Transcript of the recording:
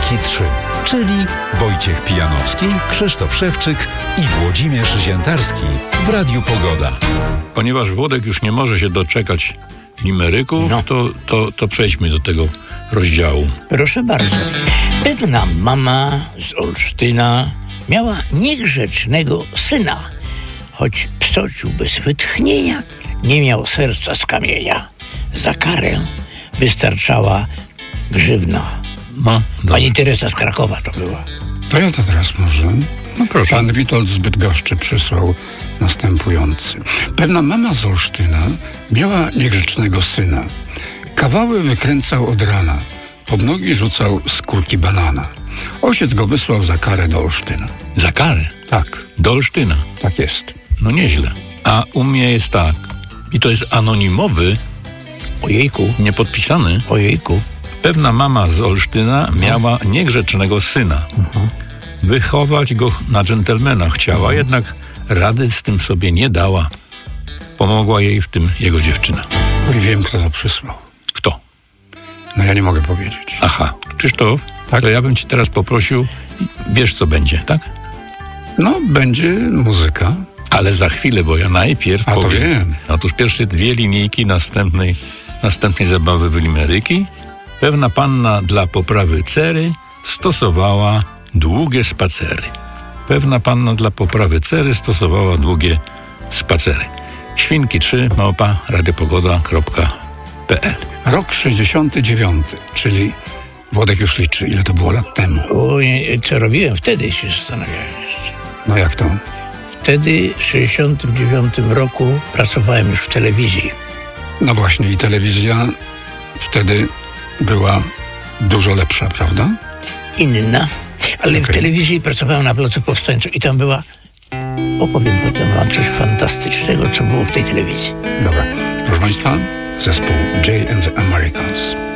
Świnki 3, czyli Wojciech Pijanowski, Krzysztof Szewczyk i Włodzimierz Ziętarski w Radiu Pogoda. Ponieważ Włodek już nie może się doczekać limeryków, to przejdźmy do tego rozdziału. Proszę bardzo. Pewna mama z Olsztyna miała niegrzecznego syna, choć psociu bez wytchnienia nie miał serca z kamienia. Za karę wystarczała grzywna. Pani Teresa z Krakowa to była. To ja to teraz może. No proszę. Pan Witold z Bydgoszczy przysłał następujący. Pewna mama z Olsztyna miała niegrzecznego syna. Kawały wykręcał od rana, pod nogi rzucał skórki banana. Ojciec go wysłał za karę do Olsztyna. Za karę? Tak. Do Olsztyna? Tak jest. No nieźle. A u mnie jest tak. I to jest anonimowy. Ojejku. Niepodpisany. Ojejku. Pewna mama z Olsztyna miała niegrzecznego syna. Wychować go na dżentelmena chciała, jednak rady z tym sobie nie dała. Pomogła jej w tym jego dziewczyna. I wiem, kto to przysłał. Kto? No ja nie mogę powiedzieć. Aha. Krzysztof, tak? To ja bym cię teraz poprosił, wiesz co będzie, tak? No, będzie muzyka. Ale za chwilę, bo ja najpierw powiem. To wiem. Otóż pierwsze 2 linijki następnej zabawy w limeryki. Pewna panna dla poprawy cery stosowała długie spacery. Pewna panna dla poprawy cery stosowała długie spacery. Świnki 3 @radiopogoda.pl. Rok 69, czyli Włodek już liczy, ile to było lat temu. Co robiłem wtedy, się zastanawiałem jeszcze. No jak to? Wtedy, w 69 roku, pracowałem już w telewizji. No właśnie, i telewizja wtedy była dużo lepsza, prawda? Inna, ale w telewizji pracowałem na Placu Powstańczym i tam była, opowiem potem wam coś fantastycznego, co było w tej telewizji. Dobra, proszę Państwa, zespół Jay and the Americans.